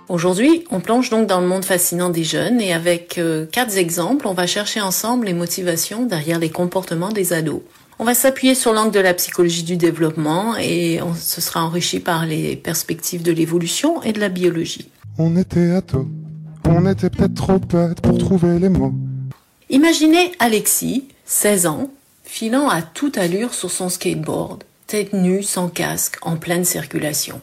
Aujourd'hui, on plonge donc dans le monde fascinant des jeunes et avec 4 exemples, on va chercher ensemble les motivations derrière les comportements des ados. On va s'appuyer sur l'angle de la psychologie du développement et on se sera enrichi par les perspectives de l'évolution et de la biologie. On était ados, on était peut-être trop bêtes pour trouver les mots. Imaginez Alexis, 16 ans, filant à toute allure sur son skateboard, tête nue, sans casque, en pleine circulation.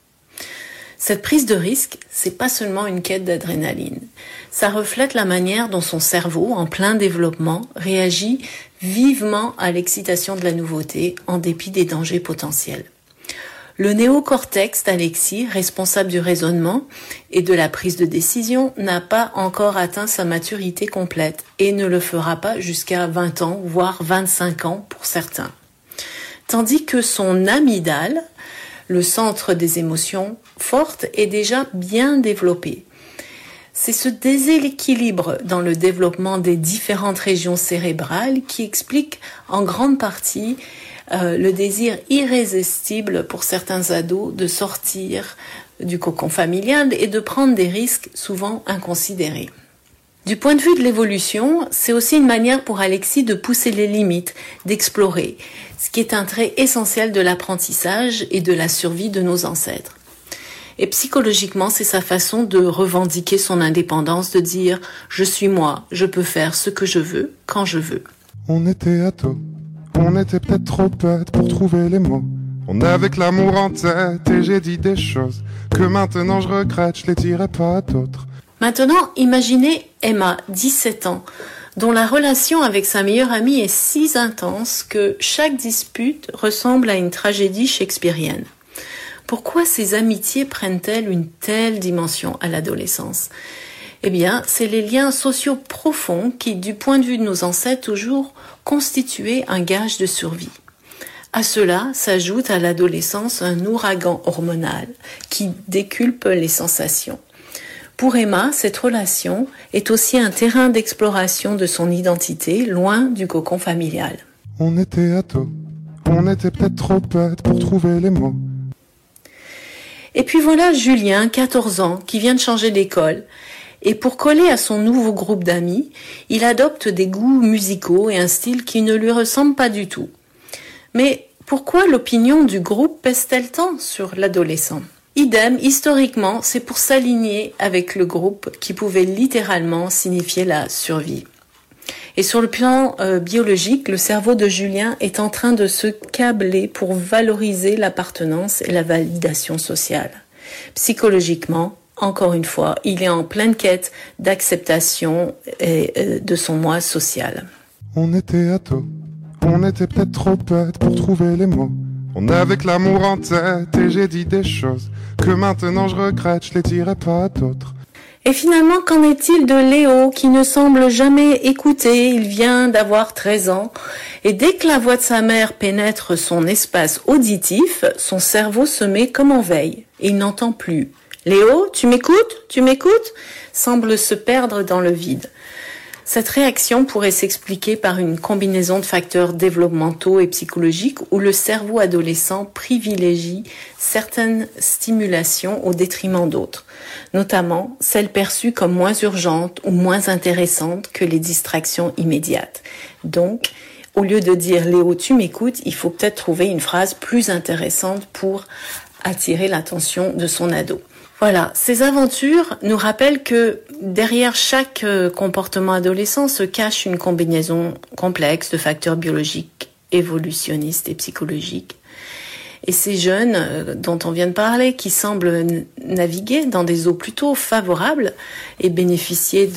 Cette prise de risque, c'est pas seulement une quête d'adrénaline. Ça reflète la manière dont son cerveau, en plein développement, réagit vivement à l'excitation de la nouveauté, en dépit des dangers potentiels. Le néocortex d'Alexis, responsable du raisonnement et de la prise de décision, n'a pas encore atteint sa maturité complète et ne le fera pas jusqu'à 20 ans, voire 25 ans pour certains. Tandis que son amygdale, le centre des émotions fortes, est déjà bien développé. C'est ce déséquilibre dans le développement des différentes régions cérébrales qui explique en grande partie le désir irrésistible pour certains ados de sortir du cocon familial et de prendre des risques souvent inconsidérés. Du point de vue de l'évolution, c'est aussi une manière pour Alexis de pousser les limites, d'explorer, ce qui est un trait essentiel de l'apprentissage et de la survie de nos ancêtres. Et psychologiquement, c'est sa façon de revendiquer son indépendance, de dire « je suis moi, je peux faire ce que je veux, quand je veux ». On était ados, on était peut-être trop bêtes pour trouver les mots. On avait que l'amour en tête et j'ai dit des choses que maintenant je regrette, je les dirai pas à d'autres. Maintenant, imaginez Emma, 17 ans, dont la relation avec sa meilleure amie est si intense que chaque dispute ressemble à une tragédie shakespearienne. Pourquoi ces amitiés prennent-elles une telle dimension à l'adolescence ? Eh bien, c'est les liens sociaux profonds qui, du point de vue de nos ancêtres, toujours constituaient un gage de survie. À cela s'ajoute à l'adolescence un ouragan hormonal qui déculpe les sensations. Pour Emma, cette relation est aussi un terrain d'exploration de son identité, loin du cocon familial. On était ados, on était peut-être trop bêtes pour trouver les mots. Et puis voilà Julien, 14 ans, qui vient de changer d'école. Et pour coller à son nouveau groupe d'amis, il adopte des goûts musicaux et un style qui ne lui ressemble pas du tout. Mais pourquoi l'opinion du groupe pèse-t-elle tant sur l'adolescent ? Idem, historiquement, c'est pour s'aligner avec le groupe qui pouvait littéralement signifier la survie. Et sur le plan biologique, le cerveau de Julien est en train de se câbler pour valoriser l'appartenance et la validation sociale. Psychologiquement, encore une fois, il est en pleine quête d'acceptation et de son moi social. On était ados, on était peut-être trop bêtes pour trouver les mots. On avait que l'amour en tête et j'ai dit des choses que maintenant je regrette, je les dirai pas à d'autres. Et finalement, qu'en est-il de Léo qui ne semble jamais écouter ? Il vient d'avoir 13 ans et dès que la voix de sa mère pénètre son espace auditif, son cerveau se met comme en veille et il n'entend plus. Léo, tu m'écoutes ? Tu m'écoutes ? Semble se perdre dans le vide. Cette réaction pourrait s'expliquer par une combinaison de facteurs développementaux et psychologiques où le cerveau adolescent privilégie certaines stimulations au détriment d'autres, notamment celles perçues comme moins urgentes ou moins intéressantes que les distractions immédiates. Donc, au lieu de dire « Léo, tu m'écoutes », il faut peut-être trouver une phrase plus intéressante pour attirer l'attention de son ado. Voilà, ces aventures nous rappellent que derrière chaque comportement adolescent se cache une combinaison complexe de facteurs biologiques, évolutionnistes et psychologiques. Et ces jeunes dont on vient de parler, qui semblent naviguer dans des eaux plutôt favorables et bénéficier